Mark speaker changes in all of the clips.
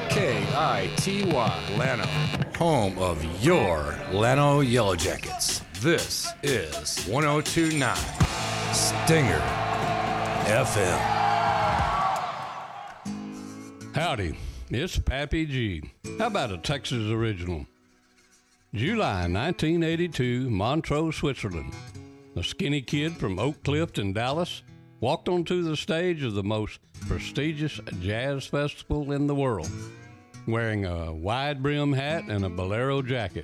Speaker 1: KITY Llano, home of your Llano Yellow Jackets. This is 1029 Stinger FM.
Speaker 2: Howdy, it's Pappy G. How about a Texas original? July 1982, Montreux, Switzerland. A skinny kid from Oak Cliff in Dallas walked onto the stage of the most prestigious jazz festival in the world, wearing a wide brim hat and a bolero jacket.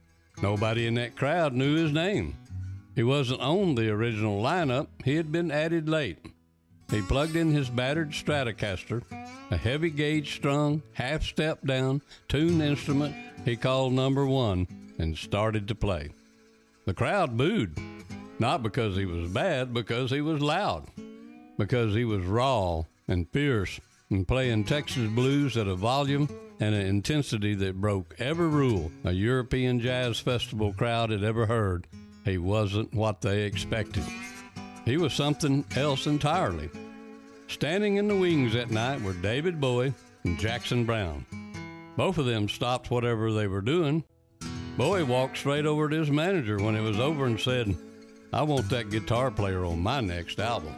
Speaker 2: Nobody in that crowd knew his name. He wasn't on the original lineup. He had been added late. He plugged in his battered Stratocaster, a heavy gauge strung, half step down, tuned instrument he called number one, and started to play. The crowd booed, not because he was bad, because he was loud, because he was raw and fierce and playing Texas blues at a volume and an intensity that broke every rule a European jazz festival crowd had ever heard. He wasn't what they expected. He was something else entirely. Standing in the wings that night were David Bowie and Jackson Browne. Both of them stopped whatever they were doing. Bowie walked straight over to his manager when it was over and said, "I want that guitar player on my next album."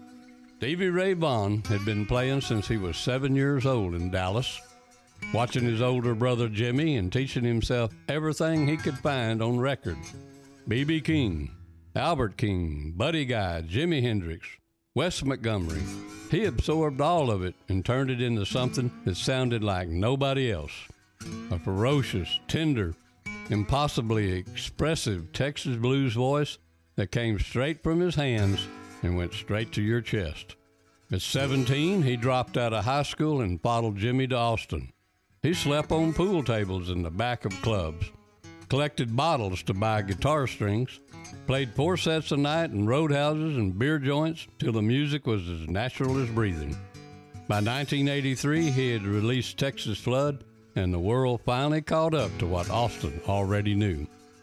Speaker 2: Stevie Ray Vaughan had been playing since he was 7 years old in Dallas, watching his older brother Jimmy and teaching himself everything he could find on record. B.B. King, Albert King, Buddy Guy, Jimi Hendrix, Wes Montgomery. He absorbed all of it and turned it into something that sounded like nobody else. A ferocious, tender, impossibly expressive Texas blues voice that came straight from his hands and went straight to your chest. At 17, he dropped out of high school and followed Jimmy to Austin. He slept on pool tables in the back of clubs, collected bottles to buy guitar strings, played 4 sets a night in roadhouses and beer joints till the music was as natural as breathing. By 1983, he had released Texas Flood, and the world finally caught up to what Austin already knew.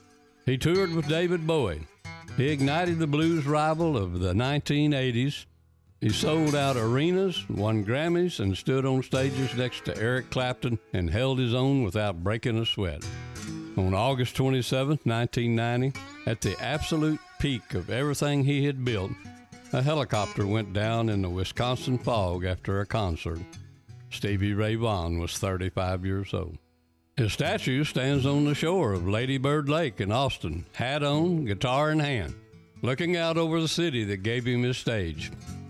Speaker 2: He toured with David Bowie. He ignited the blues rival of the 1980s. He sold out arenas, won Grammys, and stood on stages next to Eric Clapton and held his own without breaking a sweat. On August 27, 1990, at the absolute peak of everything he had built, a helicopter went down in the Wisconsin fog after a concert. Stevie Ray Vaughan was 35 years old. His statue stands on the shore of Lady Bird Lake in Austin, hat on, guitar in hand, looking out over the city that gave him his stage.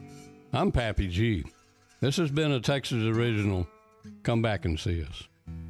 Speaker 2: I'm Pappy G. This has been a Texas original. Come back and see us.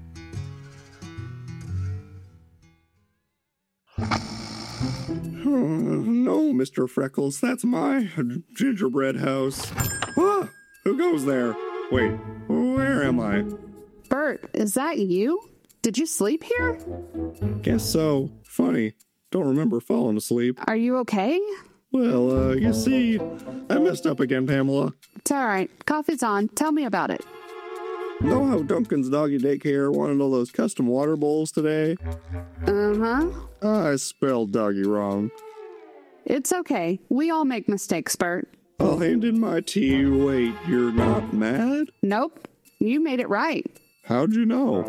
Speaker 3: No, Mr. Freckles, that's my gingerbread house. Ah, who goes there? Wait, where am I?
Speaker 4: Bert, is that you? Did you sleep here?
Speaker 3: Guess so. Funny, don't remember falling asleep.
Speaker 4: Are you okay?
Speaker 3: Well, you see, I messed up again, Pamela.
Speaker 4: It's all right. Coffee's on. Tell me about it.
Speaker 3: Know how Duncan's doggy daycare wanted all those custom water bowls today?
Speaker 4: Uh-huh.
Speaker 3: I spelled doggy wrong.
Speaker 4: It's okay. We all make mistakes, Bert.
Speaker 3: I'll hand in my tea. Wait, you're not mad?
Speaker 4: Nope. You made it right.
Speaker 3: How'd you know?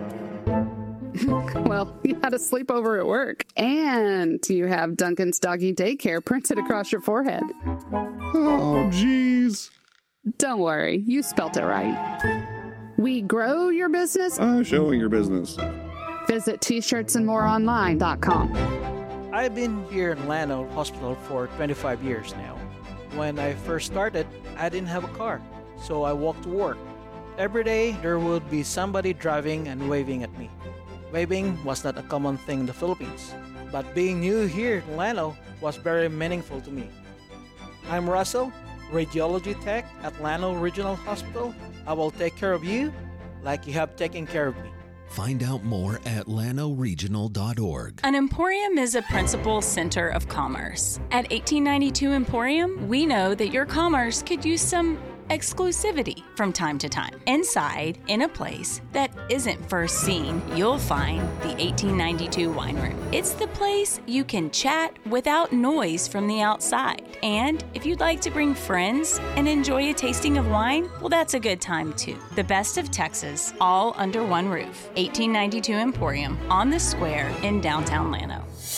Speaker 4: Well, you had a sleepover at work. And you have Duncan's doggy daycare printed across your forehead.
Speaker 3: Oh, jeez.
Speaker 4: Don't worry. You spelt it right. We grow your business.
Speaker 3: Showing your business.
Speaker 4: Visit t-shirtsandmoreonline.com.
Speaker 5: I've been here in Llano Hospital for 25 years now. When I first started, I didn't have a car, so I walked to work. Every day, there would be somebody driving and waving at me. Waving was not a common thing in the Philippines, but being new here in Llano was very meaningful to me. I'm Russell, radiology tech at Llano Regional Hospital. I will take care of you like you have taken care of me.
Speaker 6: Find out more at llanoregional.org.
Speaker 7: An emporium is a principal center of commerce. At 1892 Emporium, we know that your commerce could use some exclusivity from time to time. Inside, in a place that isn't first seen, you'll find the 1892 Wine Room. It's the place you can chat without noise from the outside. And if you'd like to bring friends and enjoy a tasting of wine, well, that's a good time too. The best of Texas, all under one roof. 1892 Emporium on the square in downtown Llano.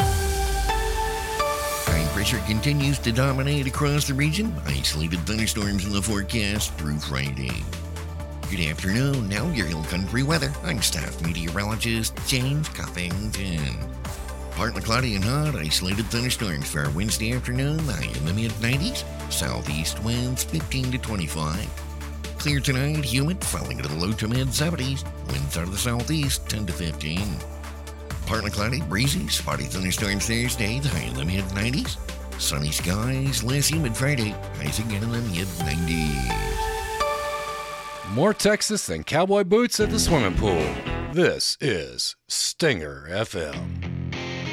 Speaker 8: High pressure continues to dominate across the region. Isolated thunderstorms in the forecast through Friday. Good afternoon. Now your Hill Country weather. I'm staff meteorologist James Cuffington. Partly cloudy and hot, isolated thunderstorms for our Wednesday afternoon, high in the mid-90s. Southeast winds 15 to 25. Clear tonight, humid, falling to the low to mid-70s. Winds out of the southeast 10 to 15. Partly cloudy, breezy, spotty thunderstorms Thursday, high in the mid-90s. Sunny skies, less humid Friday, highs again in the mid-90s.
Speaker 1: More Texas than cowboy boots at the swimming pool. This is Stinger FM.